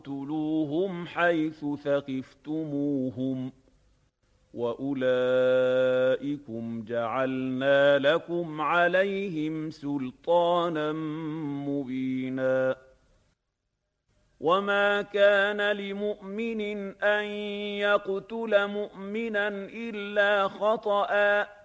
اقْتُلُوهُمْ حَيْثُ ثَقِفْتُمُوهُمْ ۚ وَأُولَٰئِكُمْ جَعَلْنَا لَكُمْ عَلَيْهِمْ سُلْطَانًا مُّبِينًا وَمَا كَانَ لِمُؤْمِنٍ أَن يَقْتُلَ مُؤْمِنًا إِلَّا خَطَأً